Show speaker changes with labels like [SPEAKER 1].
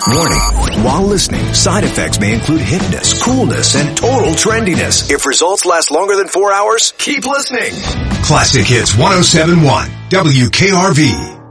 [SPEAKER 1] Warning. While listening, side effects may include hipness, coolness, and total trendiness. If results last longer than 4 hours, keep listening.
[SPEAKER 2] Classic Hits 107.1 WKRV.